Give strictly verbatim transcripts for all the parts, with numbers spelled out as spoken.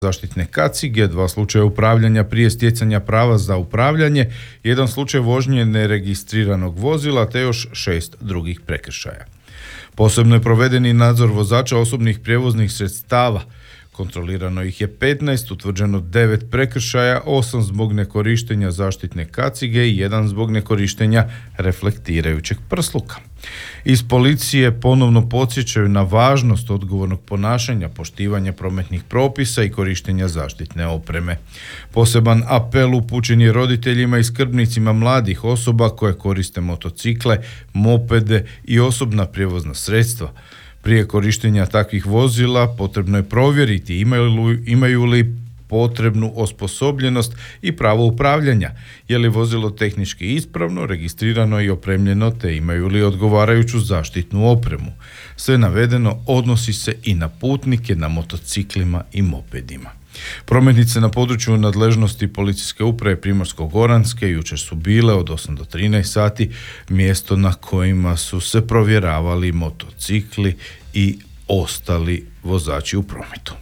zaštitne kacige, dva slučaja upravljanja prije stjecanja prava za upravljanje, jedan slučaj vožnje neregistriranog vozila te još šest drugih prekršaja. Posebno je provedeni nadzor vozača osobnih prijevoznih sredstava. Kontrolirano ih je petnaest, utvrđeno devet prekršaja, osam zbog nekorištenja zaštitne kacige i jedan zbog nekorištenja reflektirajućeg prsluka. Iz policije ponovno podsjećaju na važnost odgovornog ponašanja, poštivanja prometnih propisa i korištenja zaštitne opreme. Poseban apel upućen je roditeljima i skrbnicima mladih osoba koje koriste motocikle, mopede i osobna prijevozna sredstva. Prije korištenja takvih vozila potrebno je provjeriti imaju li, imaju li potrebnu osposobljenost i pravo upravljanja, je li vozilo tehnički ispravno, registrirano i opremljeno te imaju li odgovarajuću zaštitnu opremu. Sve navedeno odnosi se i na putnike na motociklima i mopedima. Prometnice na području nadležnosti Policijske uprave Primorsko-goranske jučer su bile od osam do trinaest sati mjesto na kojima su se provjeravali motocikli i ostali vozači u prometu.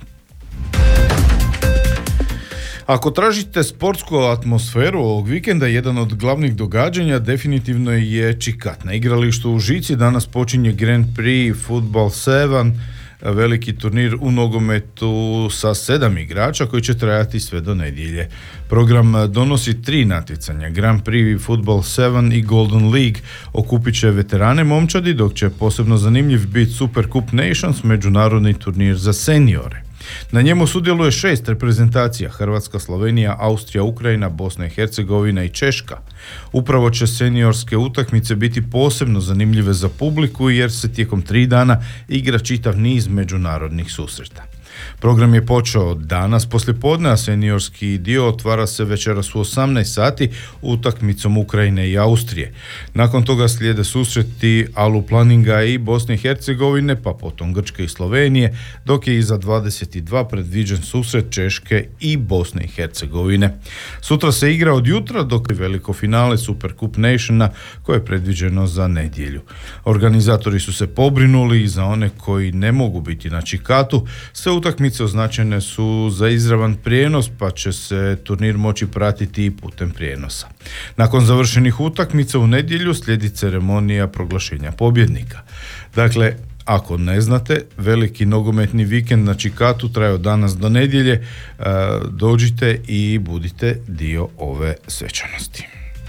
Ako tražite sportsku atmosferu ovog vikenda, jedan od glavnih događanja definitivno je Čikat. Na igralištu u Žici danas počinje Grand Prix Football sedam, veliki turnir u nogometu sa sedam igrača koji će trajati sve do nedjelje. Program donosi tri natjecanja, Grand Prix Football sedam i Golden League. Okupit će veterane momčadi, dok će posebno zanimljiv biti Super Cup Nations, međunarodni turnir za seniore. Na njemu sudjeluje šest reprezentacija: Hrvatska, Slovenija, Austrija, Ukrajina, Bosna i Hercegovina i Češka. Upravo će seniorske utakmice biti posebno zanimljive za publiku jer se tijekom tri dana igra čitav niz međunarodnih susreta. Program je počeo danas poslijepodne, a seniorski dio otvara se večeras u osamnaest sati utakmicom Ukrajine i Austrije. Nakon toga slijede susreti Alu Planinga i Bosne i Hercegovine, pa potom Grčke i Slovenije, dok je iza dvadeset dva predviđen susret Češke i Bosne i Hercegovine. Sutra se igra od jutra, dok je veliko finale Super Cup Nationa koje je predviđeno za nedjelju. Organizatori su se pobrinuli i za one koji ne mogu biti na Čikatu. Sve utakmice označene su za izravan prijenos, pa će se turnir moći pratiti i putem prijenosa. Nakon završenih utakmica u nedjelju slijedi ceremonija proglašenja pobjednika. Dakle, ako ne znate, veliki nogometni vikend na Čikatu traje od danas do nedjelje. Dođite i budite dio ove svečanosti.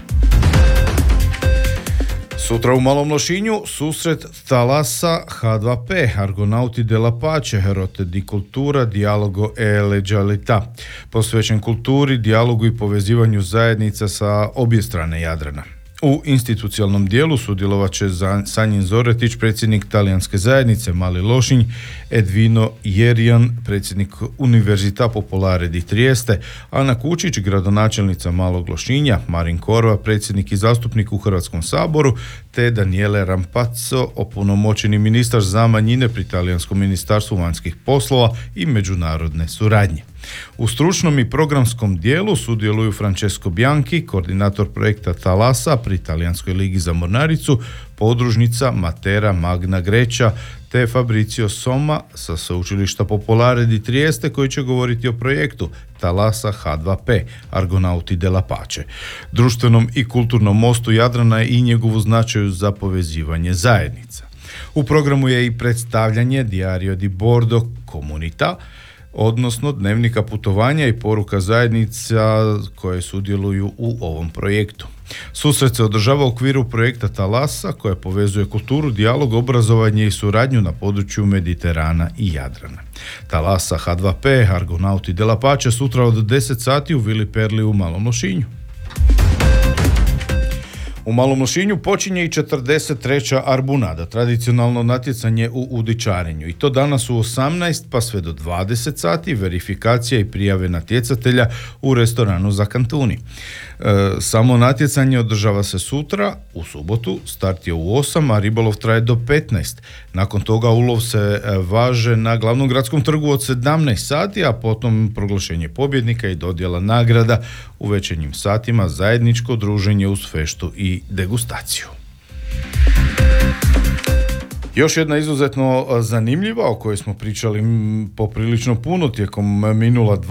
Sutra u Malom Lošinju susret Thalassa H dva P, Argonauti della Pace, Rotte di Cultura, Dialogo e Legalità, posvećen kulturi, dijalogu i povezivanju zajednica sa obje strane Jadrana. U institucionalnom dijelu sudjelovat će Sanjin Zoretić, predsjednik talijanske zajednice Mali Lošinj, Edvino Jerijan, predsjednik Università Popolare di Trieste, Ana Kučić, gradonačelnica Malog Lošinja, Marin Korva, predsjednik i zastupnik u Hrvatskom saboru, te Daniele Rampazzo, opunomoćeni ministar za manjine pri Talijanskom ministarstvu vanjskih poslova i međunarodne suradnje. U stručnom i programskom dijelu sudjeluju Francesco Bianchi, koordinator projekta Thalassa pri Talijanskoj ligi za mornaricu, podružnica Matera Magna Grecia, te Fabrizio Somma sa sveučilišta Popolare di Trieste koji će govoriti o projektu Thalassa H dva P, Argonauti della Pace, društvenom i kulturnom mostu Jadrana i njegovu značaju za povezivanje zajednica. U programu je i predstavljanje Diario di Bordo Comunità, odnosno dnevnika putovanja i poruka zajednica koje sudjeluju u ovom projektu. Susret se održava u okviru projekta Thalassa koja povezuje kulturu, dijalog, obrazovanje i suradnju na području Mediterana i Jadrana. Thalassa H dva P, Argonauti della Pace, sutra od deset sati u Vili Perli u Malom Lošinju. U Malom Lošinju počinje i četrdeset treća Arbunada, tradicionalno natjecanje u udičarenju. I to danas u osamnaest pa sve do dvadeset sati, verifikacija i prijave natjecatelja u restoranu za Kantuni. E, samo natjecanje održava se sutra, u subotu, start je u osam, a ribolov traje do petnaest. Nakon toga ulov se važe na glavnom gradskom trgu od sedamnaest sati, a potom proglašenje pobjednika i dodjela nagrada u večernjim satima, zajedničko druženje uz feštu i degustaciju. Još jedna izuzetno zanimljiva o kojoj smo pričali poprilično puno tijekom minula